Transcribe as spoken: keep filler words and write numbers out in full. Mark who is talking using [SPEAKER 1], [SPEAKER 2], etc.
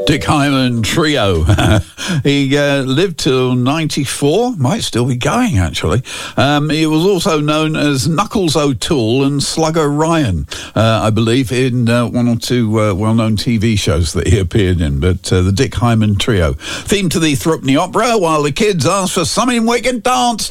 [SPEAKER 1] Dick Hyman Trio. He uh, lived till ninety-four, might still be going actually. Um, he was also known as Knuckles O'Toole and Slugger Ryan, uh, I believe, in uh, one or two uh, well-known T V shows that he appeared in. But uh, the Dick Hyman Trio. Theme to the Threepenny Opera, while the kids asked for something we can dance